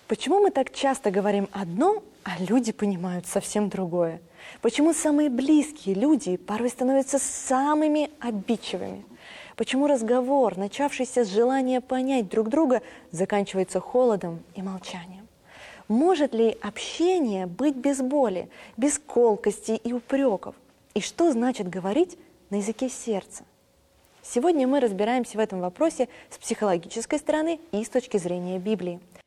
Почему мы так часто говорим одно, а люди понимают совсем другое? Почему самые близкие люди порой становятся самыми обидчивыми? Почему разговор, начавшийся с желания понять друг друга, заканчивается холодом и молчанием? Может ли общение быть без боли, без колкостей и упреков? И что значит говорить на языке сердца? Сегодня мы разбираемся в этом вопросе с психологической стороны и с точки зрения Библии.